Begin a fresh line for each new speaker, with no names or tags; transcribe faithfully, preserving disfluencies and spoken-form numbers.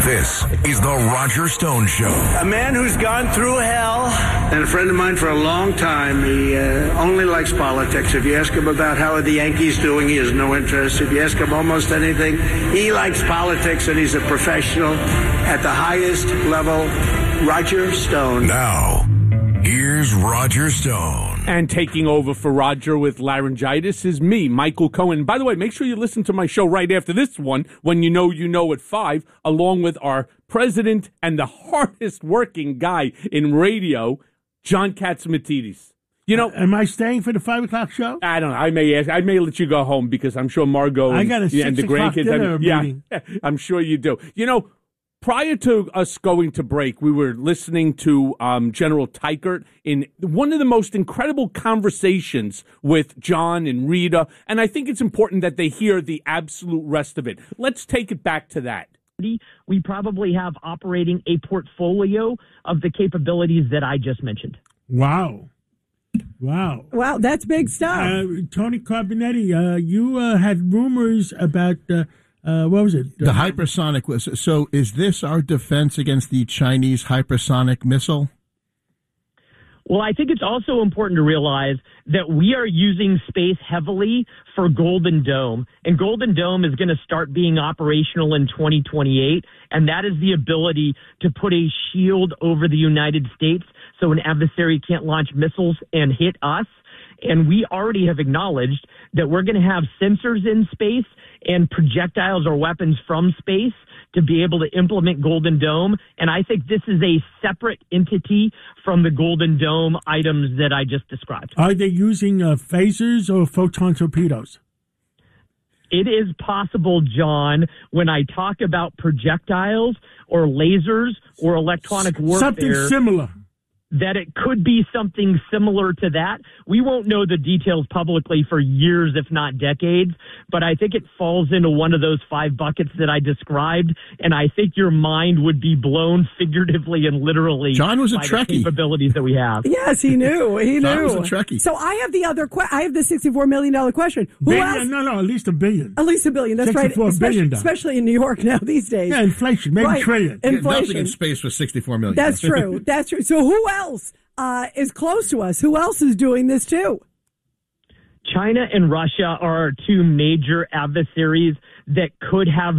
This is the Roger Stone Show.
A man who's gone through hell, and a friend of mine for a long time. He uh, only likes politics. If you ask him about how are the Yankees doing, he has no interest. If you ask him almost anything, he likes politics, and he's a professional at the highest level. Roger Stone.
Now, here's Roger Stone.
And taking over for Roger with laryngitis is me, Michael Cohen. By the way, make sure you listen to my show right after this one, When You Know You Know at five, along with our president and the hardest working guy in radio, John Catsimatidis. You know,
am I staying for the five o'clock show?
I don't know. I may ask, I may let you go home because I'm sure Margot and,
I got a
yeah, and the
six o'clock
grandkids.
dinner
have, yeah,
meeting.
I'm sure you do. You know, prior to us going to break, we were listening to um, General Teichert in one of the most incredible conversations with John and Rita, and I think it's important that they hear the absolute rest of it. Let's take it back to that.
We probably have operating a portfolio of the capabilities that I just mentioned.
Wow. Wow.
Wow, that's big stuff.
Uh, Tony Carbonetti, uh, you uh, had rumors about... Uh, Uh, what was it?
The hypersonic was. So is this our defense against the Chinese hypersonic missile?
Well, I think it's also important to realize that we are using space heavily for Golden Dome, and Golden Dome is going to start being operational in twenty twenty-eight, and that is the ability to put a shield over the United States so an adversary can't launch missiles and hit us. And we already have acknowledged that we're going to have sensors in space and projectiles or weapons from space to be able to implement Golden Dome. And I think this is a separate entity from the Golden Dome items that I just described.
Are they using uh, phasers or photon torpedoes?
It is possible, John, when I talk about projectiles or lasers or electronic warfare.
Something similar.
That it could be something similar to that. We won't know the details publicly for years, if not decades, but I think it falls into one of those five buckets that I described, and I think your mind would be blown figuratively and literally.
John was a
by
Trekkie.
The capabilities that we have.
Yes, he knew. He knew.
John was a Trekkie.
So I have the other. Que- I have the sixty-four million dollar question. Who
billion,
else?
No, no, at least a billion.
At least a billion. That's right.
sixty-four
Especially,
billion dollars.
especially in New York now these days.
Yeah, inflation, maybe
right.
trillion.
Inflation.
Nothing in space for sixty-four million.
That's true. That's true. So who else uh, is close to us? Who else is doing this too?
China and Russia are our two major adversaries that could have